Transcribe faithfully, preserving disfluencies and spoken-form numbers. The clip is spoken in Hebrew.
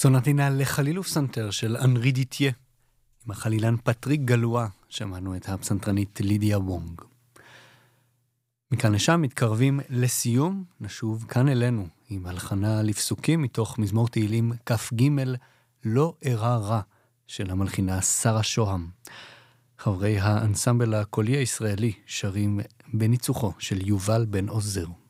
סונטינה לחליל ופסנתר של אנרי דיטיה, עם החלילן פטריק גלואה, שמענו את הפסנתרנית לידיה וונג. מכאן לשם מתקרבים לסיום, נשוב כאן אלינו, עם הלחנה לפסוקים מתוך מזמור תהילים כף גימל, לא אירע רע, של המלחינה שרה שוהם. חברי האנסמבל הקולי הישראלי שרים בניצוחו של יובל בן עוזר.